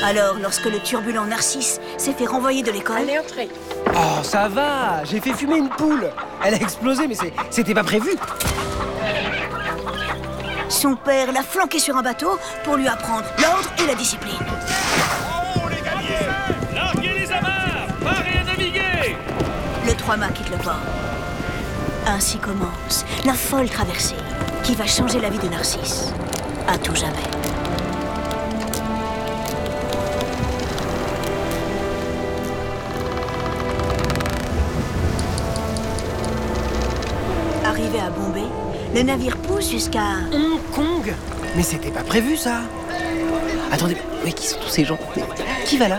Alors, lorsque le turbulent Narcisse s'est fait renvoyer de l'école... Allez, entrez. Oh, ça va, j'ai fait fumer une poule. Elle a explosé, mais c'était pas prévu. Son père l'a flanqué sur un bateau pour lui apprendre l'ordre et la discipline. Oh, les galiers! Larguez les amarres! Parez à naviguer! Le 3-mâts quitte le port. Ainsi commence la folle traversée qui va changer la vie de Narcisse. À tout jamais. Arrivé à Bombay, le navire pousse jusqu'à... Hong Kong? Mais c'était pas prévu, ça. Attendez, mais qui sont tous ces gens? Mais qui va là?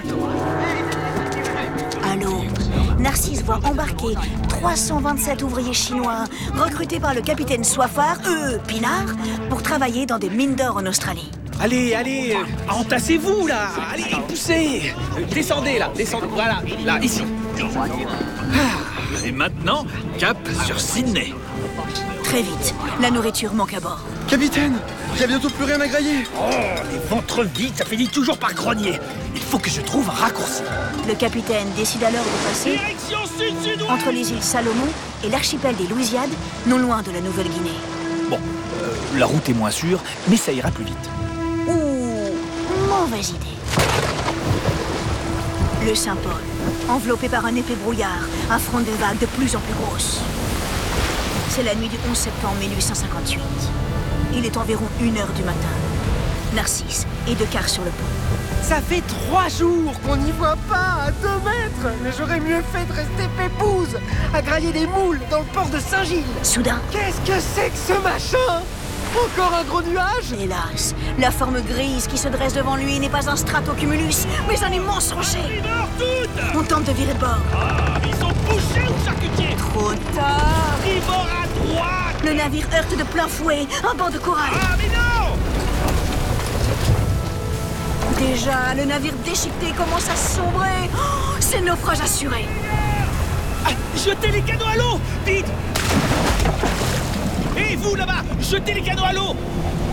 À l'aube, Narcisse voit embarquer 327 ouvriers chinois recrutés par le capitaine Soifard, Pinard, pour travailler dans des mines d'or en Australie. Allez, entassez-vous là. Allez, poussez. Descendez là, descendez. Voilà, là, ici. Et maintenant, cap sur Sydney. Très vite, la nourriture manque à bord. Capitaine, il y a bientôt plus rien à grailler. Oh, les ventres vides, ça finit toujours par grogner. Il faut que je trouve un raccourci. Le capitaine décide alors de passer Direction sud-sud-ouest! entre les îles Salomon et l'archipel des Louisiades, non loin de la Nouvelle-Guinée. Bon, la route est moins sûre, mais ça ira plus vite. Ouh, mauvaise idée. Le Saint-Paul, enveloppé par un épais brouillard, affronte des vagues de plus en plus grosses. C'est la nuit du 11 septembre 1858. Il est environ 1h du matin. Narcisse est de quart sur le pont. Ça fait 3 jours qu'on n'y voit pas à 2 mètres. Mais j'aurais mieux fait de rester pépouze à grailler des moules dans le port de Saint-Gilles. Soudain, Qu'est-ce que c'est que ce machin? Encore un gros nuage? hélas, la forme grise qui se dresse devant lui n'est pas un stratocumulus, mais un immense rocher. Tribord toutes! On tente de virer de bord. Ah, ils sont bouchés ou charcutiers! Trop tard. Tribord à droite! Le navire heurte de plein fouet un banc de corail. Ah, mais non! Déjà, le navire déchiqueté commence à sombrer. Oh, c'est naufrage assuré. Ah, jetez les canots à l'eau! Vite! Et vous là-bas, jetez les canots à l'eau!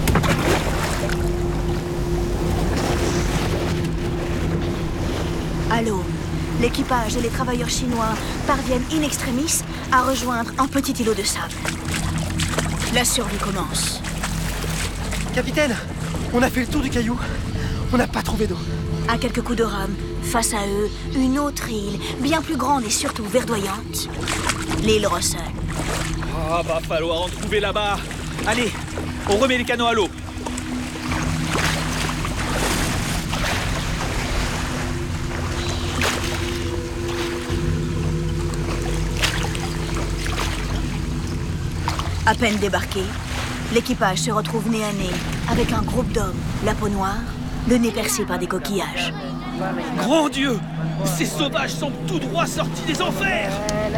À l'aube, l'équipage et les travailleurs chinois parviennent in extremis à rejoindre un petit îlot de sable. La survie commence. Capitaine, on a fait le tour du caillou. On n'a pas trouvé d'eau. À quelques coups de rame, face à eux, une autre île, bien plus grande et surtout verdoyante. L'île Russell. Ah, va falloir en trouver là-bas. Allez, on remet les canots à l'eau. À peine débarqué, l'équipage se retrouve nez à nez avec un groupe d'hommes, la peau noire, le nez percé par des coquillages. Grand Dieu! Ces sauvages sont tout droit sortis des enfers!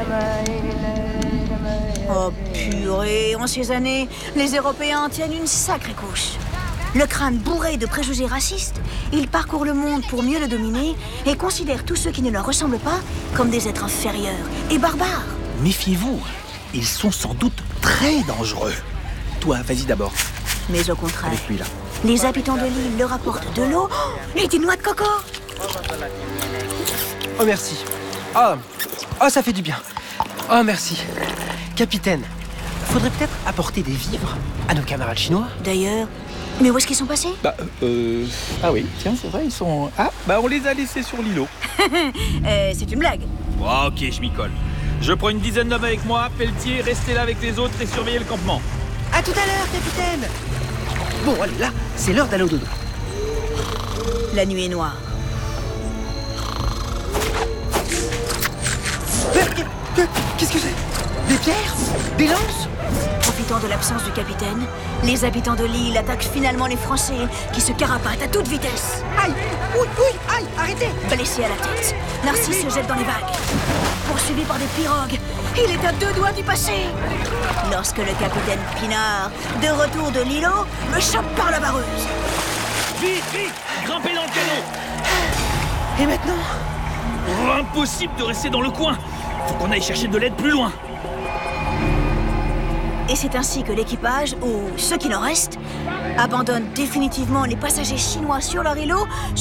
Oh purée, en ces années, les Européens tiennent une sacrée couche. Le crâne bourré de préjugés racistes, ils parcourent le monde pour mieux le dominer et considèrent tous ceux qui ne leur ressemblent pas comme des êtres inférieurs et barbares. Méfiez-vous, ils sont sans doute très dangereux. Toi, vas-y d'abord, Mais au contraire, avec lui là. les habitants de l'île leur apportent de l'eau et des noix de coco. Oh, merci. Oh, ça fait du bien. Oh, merci. Capitaine, faudrait peut-être apporter des vivres à nos camarades chinois. D'ailleurs, mais où est-ce qu'ils sont passés? Ah oui, tiens, c'est vrai, ils sont... Ah, on les a laissés sur l'îlot. C'est une blague. Oh, ok, je m'y colle. Je prends une dizaine d'hommes avec moi, Pelletier, restez là avec les autres et surveillez le campement. À tout à l'heure, capitaine. Bon, allez, là, c'est l'heure d'aller au dodo. La nuit est noire. Qu'est-ce que c'est? Des pierres? Des lances? Profitant de l'absence du capitaine, les habitants de l'île attaquent finalement les Français qui se carapatent à toute vitesse. Aïe! Oui, aïe! Arrêtez! Blessé à la tête, Narcisse se jette dans les vagues. Poursuivi par des pirogues, il est à 2 doigts du passer. Lorsque le capitaine Pinard, de retour de l'îlot, le chope par la vareuse. Vite, vite! Grimpez dans le canot! Et maintenant? Oh, impossible de rester dans le coin! Faut qu'on aille chercher de l'aide plus loin! Et c'est ainsi que l'équipage, ou ceux qui en restent, abandonne définitivement les passagers chinois sur leur îlot